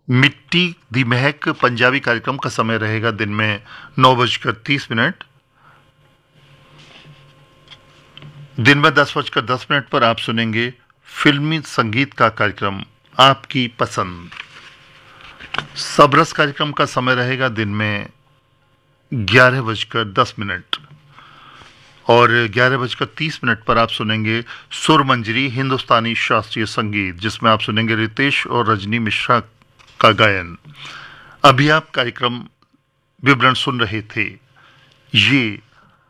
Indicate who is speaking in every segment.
Speaker 1: मिट्टी दी महक पंजाबी कार्यक्रम का समय रहेगा दिन में 9:30। दिन में 10:10 पर आप सुनेंगे फिल्मी संगीत का कार्यक्रम आपकी पसंद। सबरस कार्यक्रम का समय रहेगा दिन में 11:10 और 11:30 पर आप सुनेंगे सुर मंजरी हिंदुस्तानी शास्त्रीय संगीत, जिसमें आप सुनेंगे रितेश और रजनी मिश्रा का गायन। अभी आप कार्यक्रम विवरण सुन रहे थे। ये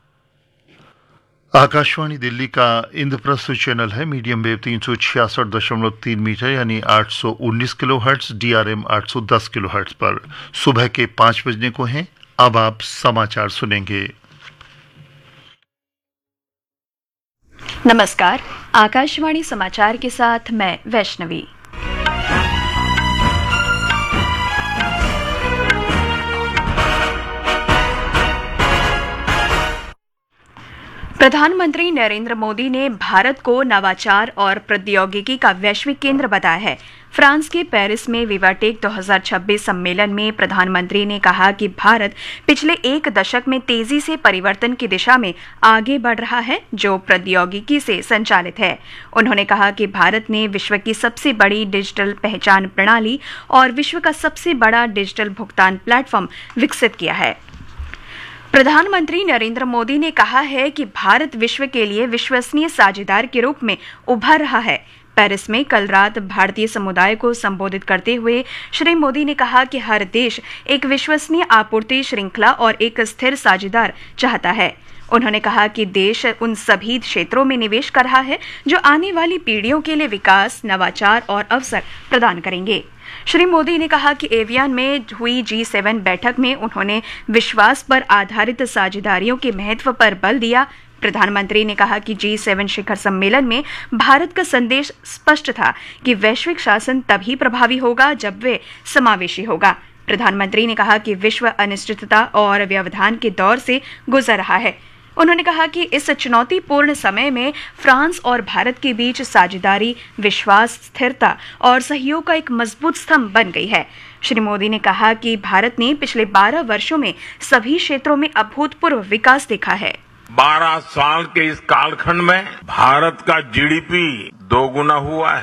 Speaker 1: आकाशवाणी दिल्ली का इंद्रप्रस्थ चैनल है। मीडियम वेव 366.3 मीटर यानी 819 किलोहर्ट्ज, DRM 810 किलोहर्ट्ज पर सुबह के 5 बजने को हैं। अब आप समाचार सुनेंगे।
Speaker 2: नमस्कार, आकाशवाणी समाचार के साथ मैं वैष्णवी। प्रधानमंत्री नरेंद्र मोदी ने भारत को नवाचार और प्रौद्योगिकी का वैश्विक केंद्र बताया है। फ्रांस के पेरिस में विवाटेक 2026 सम्मेलन में प्रधानमंत्री ने कहा कि भारत पिछले एक दशक में तेजी से परिवर्तन की दिशा में आगे बढ़ रहा है, जो प्रौद्योगिकी से संचालित है। उन्होंने कहा कि भारत ने विश्व की सबसे बड़ी डिजिटल पहचान प्रणाली और विश्व का सबसे बड़ा डिजिटल भुगतान प्लेटफॉर्म विकसित किया है। प्रधानमंत्री नरेंद्र मोदी ने कहा है कि भारत विश्व के लिए विश्वसनीय साझेदार के रूप में उभर रहा है। पेरिस में कल रात भारतीय समुदाय को संबोधित करते हुए श्री मोदी ने कहा कि हर देश एक विश्वसनीय आपूर्ति श्रृंखला और एक स्थिर साझेदार चाहता है। उन्होंने कहा कि देश उन सभी क्षेत्रों में निवेश कर रहा है जो आने वाली पीढ़ियों के लिए विकास, नवाचार और अवसर प्रदान करेंगे। श्री मोदी ने कहा कि एवियन में हुई G7 बैठक में उन्होंने विश्वास पर आधारित साझेदारियों के महत्व पर बल दिया। प्रधानमंत्री ने कहा कि G7 शिखर सम्मेलन में भारत का संदेश स्पष्ट था कि वैश्विक शासन तभी प्रभावी होगा जब वे समावेशी होगा। प्रधानमंत्री ने कहा कि विश्व अनिश्चितता और व्यवधान के दौर से गुजर रहा है। उन्होंने कहा कि इस चुनौतीपूर्ण समय में फ्रांस और भारत के बीच साझेदारी, विश्वास, स्थिरता और सहयोग का एक मजबूत स्तंभ बन गई है। श्री मोदी ने कहा कि भारत ने पिछले 12 वर्षों में सभी क्षेत्रों में अभूतपूर्व विकास देखा है।
Speaker 3: 12 साल के इस कालखंड में भारत का GDP 2 गुना हुआ है।